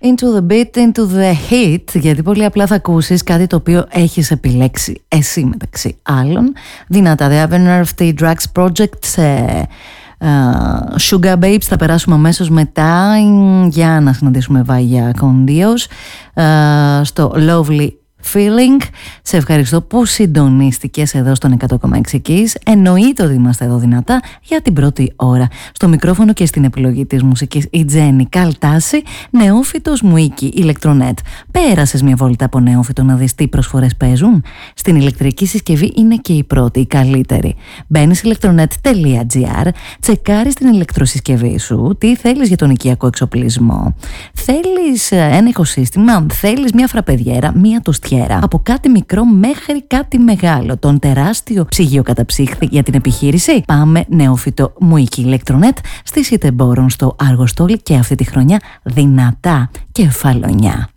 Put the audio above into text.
Into the beat, into the hit, γιατί πολύ απλά θα ακούσεις κάτι το οποίο έχεις επιλέξει εσύ μεταξύ άλλων. Δυνατά, The Unearthed Drugs Project σε Sugar Babes. Θα περάσουμε αμέσως μετά για να συναντήσουμε Βάγια Κοντίος στο Lovely Feeling. Σε ευχαριστώ που συντονίστηκες εδώ στον 100,6 Keys. Εννοείται ότι είμαστε εδώ δυνατά για την πρώτη ώρα. Στο μικρόφωνο και στην επιλογή της μουσικής η Τζέννη Καλτάση, νεόφυτος Μουίκη Ηλεκτρονέτ. Πέρασες μια βόλτα από νεόφυτο να δεις τι προσφορές παίζουν? Στην ηλεκτρική συσκευή είναι και η πρώτη, η καλύτερη. Μπαίνεις electronet.gr, τσεκάρεις την ηλεκτροσυσκευή σου, τι θέλεις για τον οικιακό εξοπλισμό. Θέλεις ένα οικοσύστημα, θέλεις μια φραπεδιέρα, μια τοστιέρα. Από κάτι μικρό μέχρι κάτι μεγάλο. Τον τεράστιο ψυγείο καταψύχθη για την επιχείρηση. Πάμε νεόφυτο Μουίκη Ηλεκτρονέτ στη Σιτεμπόρων στο Αργοστόλι και αυτή τη χρονιά δυνατά κεφαλονιά.